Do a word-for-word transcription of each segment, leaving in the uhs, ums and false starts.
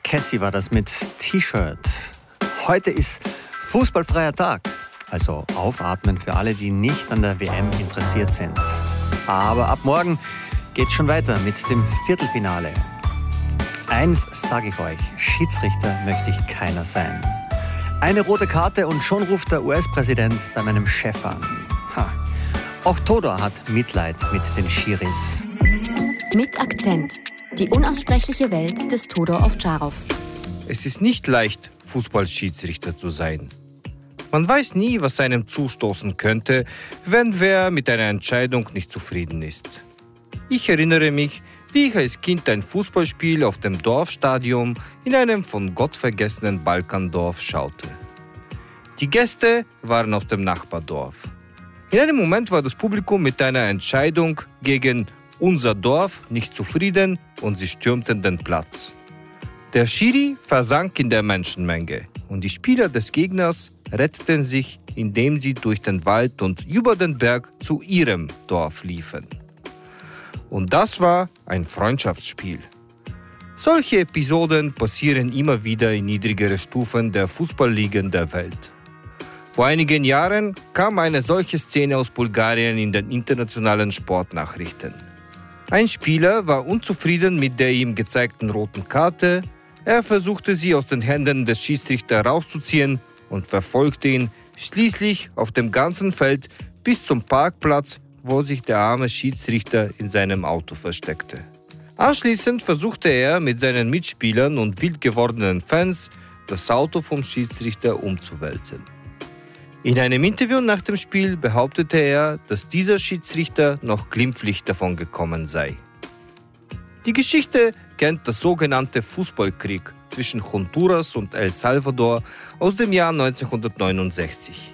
Cassie war das mit T-Shirt. Heute ist fußballfreier Tag. Also aufatmen für alle, die nicht an der W M interessiert sind. Aber ab morgen geht's schon weiter mit dem Viertelfinale. Eins sage ich euch, Schiedsrichter möchte ich keiner sein. Eine rote Karte und schon ruft der U S-Präsident bei meinem Chef an. Ha. Auch Todor hat Mitleid mit den Schiris. Mit Akzent. Die unaussprechliche Welt des Todor Ovtcharov. Es ist nicht leicht, Fußballschiedsrichter zu sein. Man weiß nie, was einem zustoßen könnte, wenn wer mit einer Entscheidung nicht zufrieden ist. Ich erinnere mich, wie ich als Kind ein Fußballspiel auf dem Dorfstadion in einem von Gott vergessenen Balkandorf schaute. Die Gäste waren aus dem Nachbardorf. In einem Moment war das Publikum mit einer Entscheidung gegen unser Dorf nicht zufrieden und sie stürmten den Platz. Der Schiri versank in der Menschenmenge und die Spieler des Gegners retteten sich, indem sie durch den Wald und über den Berg zu ihrem Dorf liefen. Und das war ein Freundschaftsspiel. Solche Episoden passieren immer wieder in niedrigere Stufen der Fußballligen der Welt. Vor einigen Jahren kam eine solche Szene aus Bulgarien in den internationalen Sportnachrichten. Ein Spieler war unzufrieden mit der ihm gezeigten roten Karte. Er versuchte sie aus den Händen des Schiedsrichters rauszuziehen und verfolgte ihn schließlich auf dem ganzen Feld bis zum Parkplatz, wo sich der arme Schiedsrichter in seinem Auto versteckte. Anschließend versuchte er mit seinen Mitspielern und wild gewordenen Fans das Auto vom Schiedsrichter umzuwälzen. In einem Interview nach dem Spiel behauptete er, dass dieser Schiedsrichter noch glimpflich davon gekommen sei. Die Geschichte kennt das sogenannte Fußballkrieg zwischen Honduras und El Salvador aus dem Jahr neunzehnhundertneunundsechzig.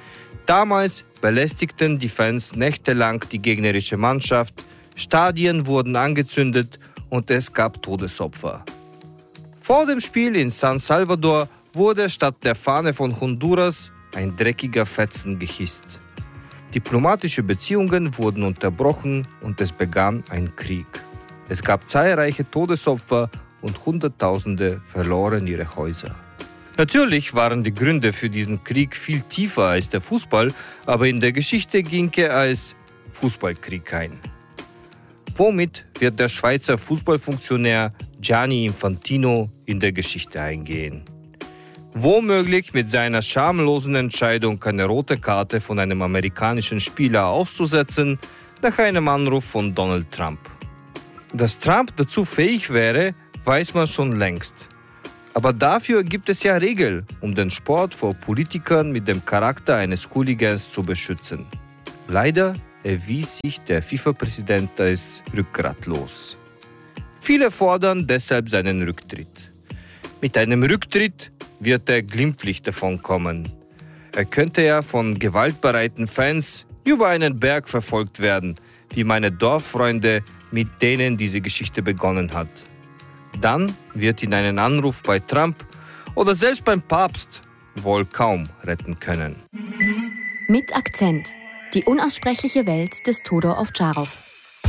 Damals belästigten die Fans nächtelang die gegnerische Mannschaft, Stadien wurden angezündet und es gab Todesopfer. Vor dem Spiel in San Salvador wurde statt der Fahne von Honduras ein dreckiger Fetzen gehisst. Diplomatische Beziehungen wurden unterbrochen und es begann ein Krieg. Es gab zahlreiche Todesopfer und Hunderttausende verloren ihre Häuser. Natürlich waren die Gründe für diesen Krieg viel tiefer als der Fußball, aber in der Geschichte ging er als Fußballkrieg ein. Womit wird der Schweizer Fußballfunktionär Gianni Infantino in der Geschichte eingehen? Womöglich mit seiner schamlosen Entscheidung, eine rote Karte von einem amerikanischen Spieler auszusetzen, nach einem Anruf von Donald Trump. Dass Trump dazu fähig wäre, weiß man schon längst. Aber dafür gibt es ja Regeln, um den Sport vor Politikern mit dem Charakter eines Hooligans zu beschützen. Leider erwies sich der FIFA-Präsident als rückgratlos. Viele fordern deshalb seinen Rücktritt. Mit einem Rücktritt wird er glimpflich davon kommen. Er könnte ja von gewaltbereiten Fans über einen Berg verfolgt werden, wie meine Dorffreunde, mit denen diese Geschichte begonnen hat. Dann wird ihn einen Anruf bei Trump oder selbst beim Papst wohl kaum retten können. Mit Akzent. Die unaussprechliche Welt des Todor Ovtcharov.